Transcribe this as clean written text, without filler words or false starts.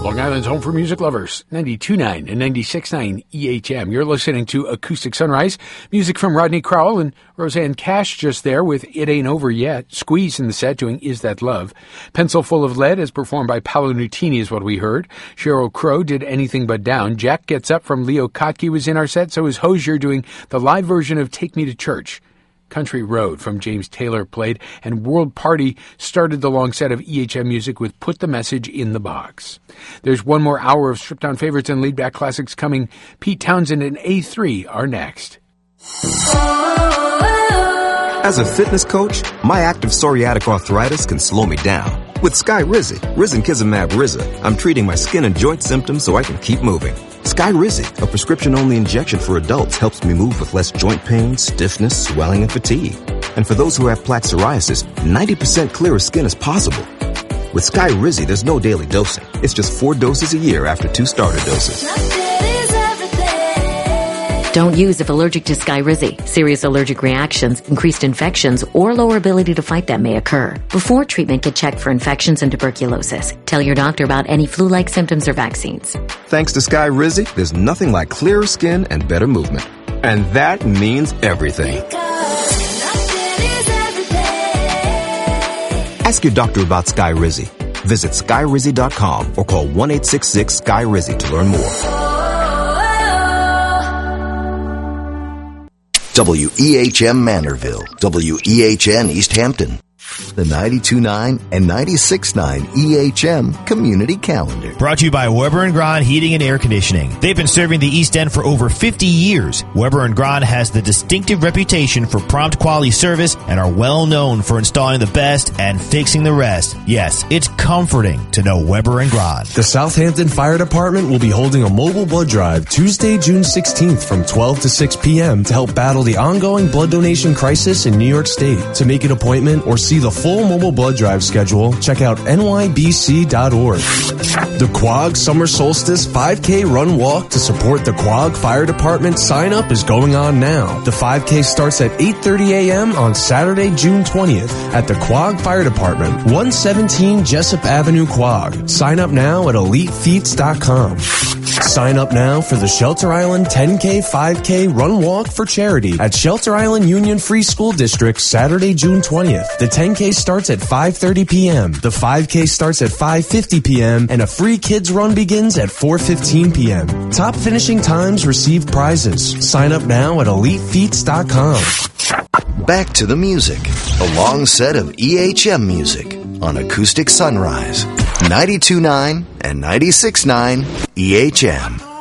Long Island's home for music lovers, 92.9 and 96.9 EHM. You're listening to Acoustic Sunrise. Music from Rodney Crowell and Roseanne Cash just there with It Ain't Over Yet. Squeeze in the set doing Is That Love. Pencil Full of Lead as performed by Paolo Nutini is what we heard. Sheryl Crow did Anything But Down. Jack Gets Up from Leo Kottke was in our set. So is Hozier doing the live version of Take Me to Church. Country Road from James Taylor played, and World Party started the long set of EHM music with Put the Message in the Box. There's one more hour of stripped-down favorites and laid-back classics coming. Pete Townsend and A3 are next. As a fitness coach, my active psoriatic arthritis can slow me down. With Skyrizi, Risankizumab Riza, I'm treating my skin and joint symptoms so I can keep moving. Skyrizi, a prescription-only injection for adults, helps me move with less joint pain, stiffness, swelling, and fatigue. And for those who have plaque psoriasis, 90% clearer skin is possible. With Skyrizi, there's no daily dosing. It's just 4 doses a year after 2 starter doses. Don't use if allergic to Skyrizi. Serious allergic reactions, increased infections, or lower ability to fight them may occur. Before treatment, get checked for infections and tuberculosis. Tell your doctor about any flu-like symptoms or vaccines. Thanks to Skyrizi, there's nothing like clearer skin and better movement. And that means everything. Ask your doctor about Skyrizi. Visit Skyrizi.com or call 1-866-SKY-RIZI to learn more. WEHM Manorville, WEHN East Hampton, the 92.9 and 96.9 EHM Community Calendar. Brought to you by Weber & Grahn Heating and Air Conditioning. They've been serving the East End for over 50 years. Weber & Grahn has the distinctive reputation for prompt quality service and are well known for installing the best and fixing the rest. Yes, it's comforting to know Weber & Grahn. The Southampton Fire Department will be holding a mobile blood drive Tuesday, June 16th from 12 to 6 p.m. to help battle the ongoing blood donation crisis in New York State. To make an appointment or see the full mobile blood drive schedule, check out nybc.org. The Quogue Summer Solstice 5K Run Walk to support the Quogue Fire Department sign up is going on now. The 5K starts at 8:30 a.m. on Saturday, June 20th at the Quogue Fire Department, 117 Jessup Avenue, Quogue. Sign up now at elitefeats.com. Sign up now for the Shelter Island 10K 5K Run Walk for charity at Shelter Island Union Free School District Saturday, June 20th. The 10K starts at 5:30 p.m. The 5K starts at 5:50 p.m. and a free kids run begins at 4:15 p.m. Top finishing times receive prizes. Sign up now at elitefeats.com. Back to the music. A long set of EHM music on Acoustic Sunrise, 92.9 and 96.9 EHM.